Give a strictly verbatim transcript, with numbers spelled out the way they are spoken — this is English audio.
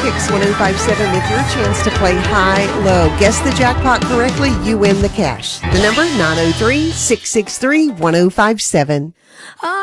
Kicks one oh five seven with your chance to play high-low. Guess the jackpot correctly, you win the cash. The number, nine oh three, six six three, one oh five seven.